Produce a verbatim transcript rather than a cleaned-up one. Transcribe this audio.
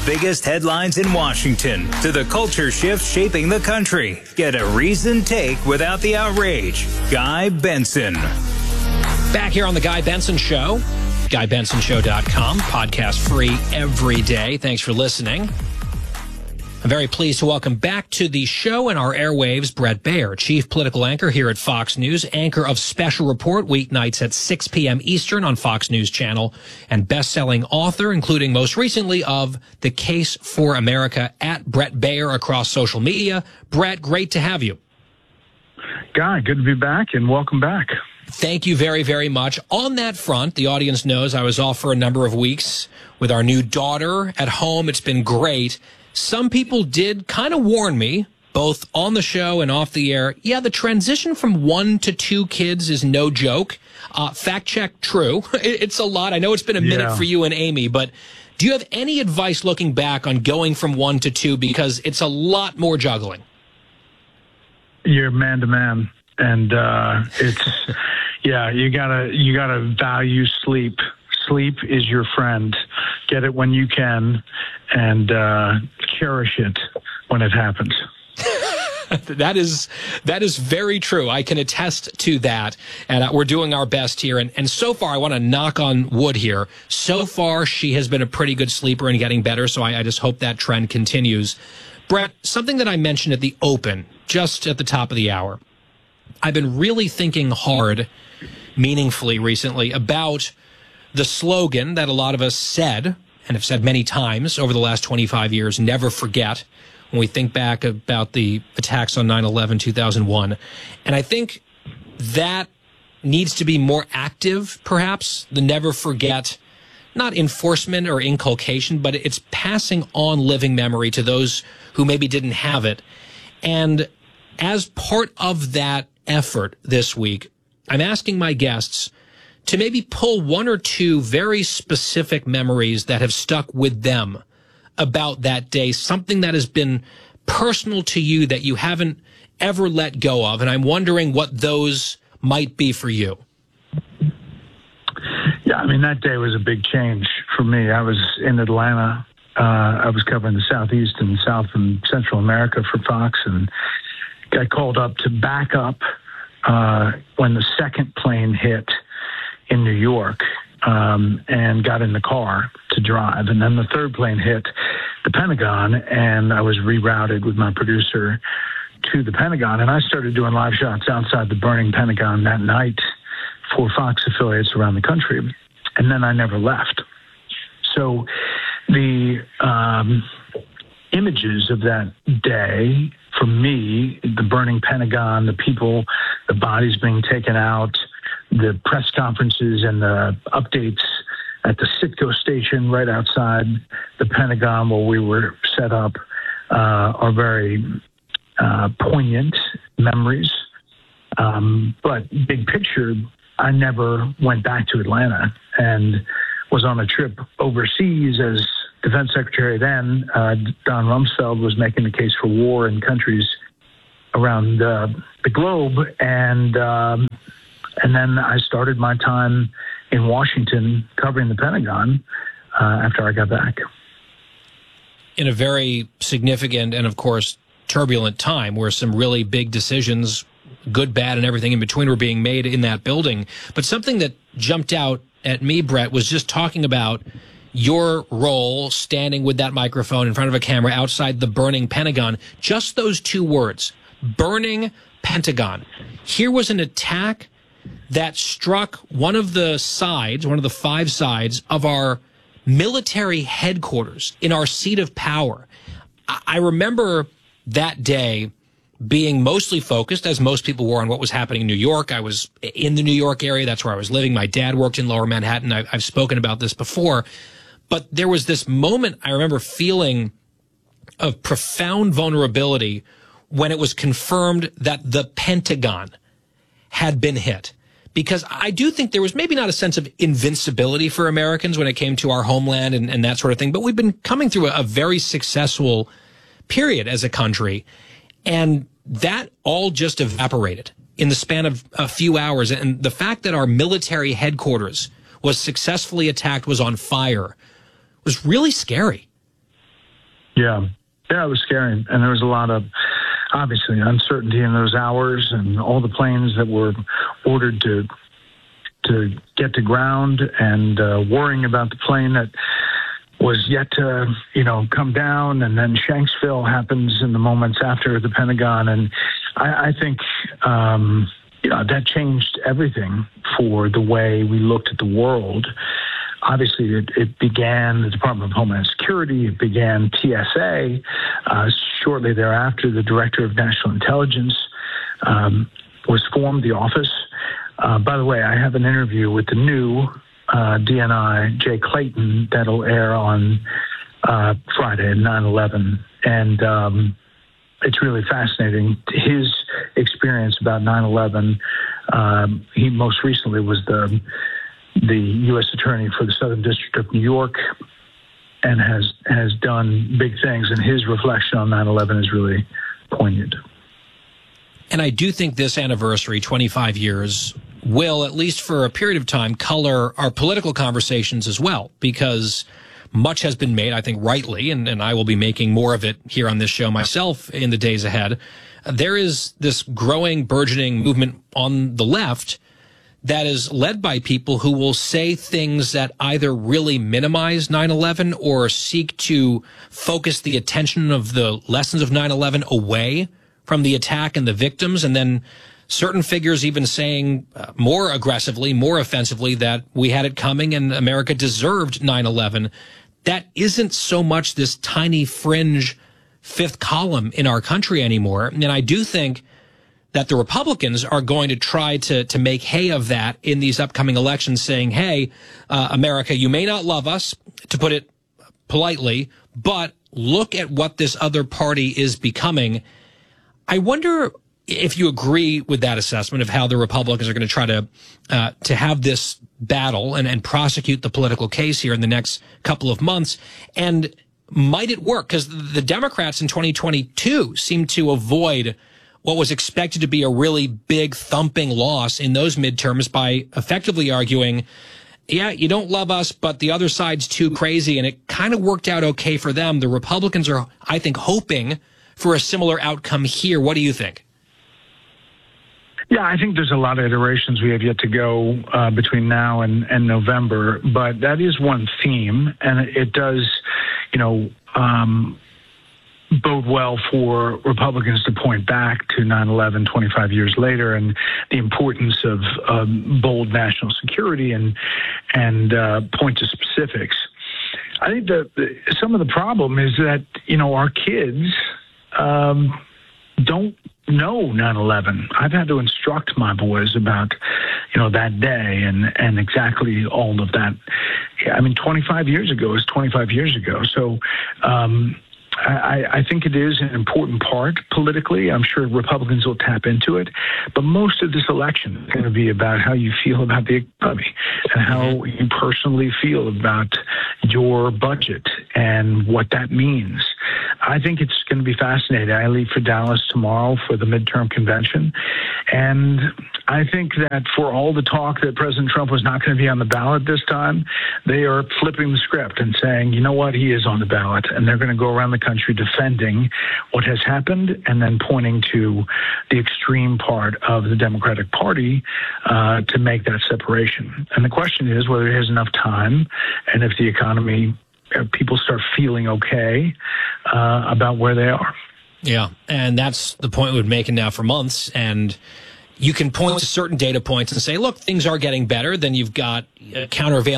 biggest headlines in Washington to the culture shifts shaping the country. Get a reasoned take without the outrage. Guy Benson. Back here on the Guy Benson Show, guy benson show dot com, podcast free every day. Thanks for listening. I'm very pleased to welcome back to the show and our airwaves, Bret Baier, chief political anchor here at Fox News, anchor of Special Report weeknights at six p.m. Eastern on Fox News Channel, and best-selling author, including most recently of The Case for America, at Bret Baier across social media. Bret, great to have you. Guy, good to be back, and welcome back. Thank you very, very much. On that front, the audience knows I was off for a number of weeks with our new daughter at home. It's been great. Some people did kind of warn me, both on the show and off the air. Yeah, the transition from one to two kids is no joke. Uh, fact check, true. It's a lot. I know it's been a minute Yeah. for you and Amy, but do you have any advice looking back on going from one to two? Because it's a lot more juggling. You're man to man, and uh, it's yeah. You gotta you gotta value sleep. Sleep is your friend. Get it when you can, and uh, cherish it when it happens. That is that is very true. I can attest to that, and uh, we're doing our best here. And, and so far, I want to knock on wood here. So far, she has been a pretty good sleeper and getting better, so I, I just hope that trend continues. Bret, something that I mentioned at the open, just at the top of the hour, I've been really thinking hard, meaningfully recently, about the slogan that a lot of us said, and have said many times over the last twenty-five years, never forget, when we think back about the attacks on nine eleven, two thousand one. And I think that needs to be more active, perhaps, the never forget, not enforcement or inculcation, but it's passing on living memory to those who maybe didn't have it. And as part of that effort this week, I'm asking my guests to maybe pull one or two very specific memories that have stuck with them about that day, something that has been personal to you that you haven't ever let go of. And I'm wondering what those might be for you. Yeah, I mean, that day was a big change for me. I was in Atlanta. Uh, I was covering the Southeast and South and Central America for Fox, and got called up to back up uh, when the second plane hit in New York, um, and got in the car to drive. And then the third plane hit the Pentagon, and I was rerouted with my producer to the Pentagon. And I started doing live shots outside the burning Pentagon that night for Fox affiliates around the country. And then I never left. So the um, images of that day, for me, the burning Pentagon, the people, the bodies being taken out, the press conferences and the updates at the Citgo station right outside the Pentagon where we were set up uh, are very uh, poignant memories. Um, but big picture, I never went back to Atlanta and was on a trip overseas as Defense Secretary then. Uh, Don Rumsfeld was making the case for war in countries around uh, the globe. And um, And then I started my time in Washington covering the Pentagon uh, after I got back. In a very significant and, of course, turbulent time where some really big decisions, good, bad, and everything in between, were being made in that building. But something that jumped out at me, Bret, was just talking about your role standing with that microphone in front of a camera outside the burning Pentagon. Just those two words, burning Pentagon. Here was an attack that struck one of the sides, one of the five sides of our military headquarters in our seat of power. I remember that day being mostly focused, as most people were, on what was happening in New York. I was in the New York area. That's where I was living. My dad worked in Lower Manhattan. I've, I've spoken about this before. But there was this moment I remember feeling of profound vulnerability when it was confirmed that the Pentagon had been hit. Because I do think there was maybe not a sense of invincibility for Americans when it came to our homeland and, and that sort of thing. But we've been coming through a, a very successful period as a country. And that all just evaporated in the span of a few hours. And the fact that our military headquarters was successfully attacked, was on fire, was really scary. Yeah. Yeah, it was scary. And there was a lot of, obviously, uncertainty in those hours, and all the planes that were ordered to to get to ground, and uh, worrying about the plane that was yet to, you know, come down. And then Shanksville happens in the moments after the Pentagon. And I, I think, um, you know, that changed everything for the way we looked at the world. Obviously, it, it began the Department of Homeland Security. It began T S A. Uh, shortly thereafter, the Director of National Intelligence um, was formed, the office. Uh, by the way, I have an interview with the new uh, D N I, Jay Clayton, that'll air on uh, Friday at nine eleven. And um, it's really fascinating. His experience about nine eleven, um, he most recently was the the U S Attorney for the Southern District of New York, and has has done big things. And his reflection on nine eleven is really poignant. And I do think this anniversary, twenty-five years, will, at least for a period of time, color our political conversations as well, because much has been made, I think rightly, and, and I will be making more of it here on this show myself in the days ahead. There is this growing, burgeoning movement on the left that is led by people who will say things that either really minimize nine eleven or seek to focus the attention of the lessons of nine eleven away from the attack and the victims, and then certain figures even saying uh, more aggressively, more offensively, that we had it coming and America deserved nine eleven. That isn't so much this tiny fringe fifth column in our country anymore. And I do think that the Republicans are going to try to to make hay of that in these upcoming elections, saying, hey, uh, America, you may not love us, to put it politely, but look at what this other party is becoming. I wonder if you agree with that assessment of how the Republicans are going to try to uh, to have this battle and, and prosecute the political case here in the next couple of months. And might it work? Because the Democrats in twenty twenty-two seem to avoid what was expected to be a really big thumping loss in those midterms by effectively arguing, yeah, you don't love us, but the other side's too crazy. And it kind of worked out okay for them. The Republicans are, I think, hoping for a similar outcome here. What do you think? Yeah, I think there's a lot of iterations we have yet to go uh, between now and, and November, but that is one theme, and it, it does, you know, um, bode well for Republicans to point back to nine eleven twenty-five years later, and the importance of um, bold national security, and and uh, point to specifics. I think that some of the problem is that, you know, our kids um, don't know nine eleven. I've had to instruct my boys about, you know, that day and, and exactly all of that. I mean, twenty-five years ago is twenty-five years ago. So um, I, I think it is an important part politically. I'm sure Republicans will tap into it. But most of this election is going to be about how you feel about the economy and how you personally feel about your budget and what that means. I think it's going to be fascinating. I leave for Dallas tomorrow for the midterm convention. And I think that for all the talk that President Trump was not going to be on the ballot this time, they are flipping the script and saying, you know what, he is on the ballot. And they're going to go around the country defending what has happened and then pointing to the extreme part of the Democratic Party uh, to make that separation. And the question is whether he has enough time and if the economy, people start feeling okay uh, about where they are. Yeah, and that's the point we've been making now for months. And you can point to certain data points and say, look, things are getting better. Then you've got uh, countervailing